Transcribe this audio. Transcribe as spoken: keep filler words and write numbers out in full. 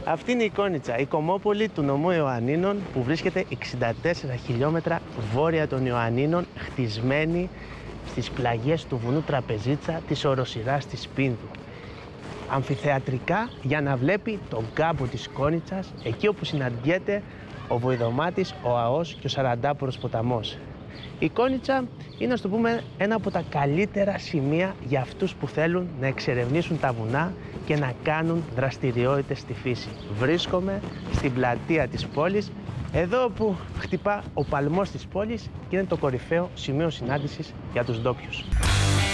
Αυτή είναι η Κόνιτσα, η κομμόπολη του νομού Ιωαννίνων που βρίσκεται εξήντα τέσσερα χιλιόμετρα βόρεια των Ιωαννίνων, χτισμένη στις πλαγιές του βουνού Τραπεζίτσα της οροσειράς της Πίνδου. Αμφιθεατρικά για να βλέπει τον κάμπο της Κόνιτσας, εκεί όπου συναντιέται ο Βοηδομάτης, ο Αός και ο Σαραντάπορος ποταμός. Η Κόνιτσα είναι, ας το πούμε, ένα από τα καλύτερα σημεία για αυτούς που θέλουν να εξερευνήσουν τα βουνά και να κάνουν δραστηριότητες στη φύση. Βρίσκομαι στην πλατεία της πόλης, εδώ που χτυπά ο παλμός της πόλης και είναι το κορυφαίο σημείο συνάντησης για τους ντόπιους.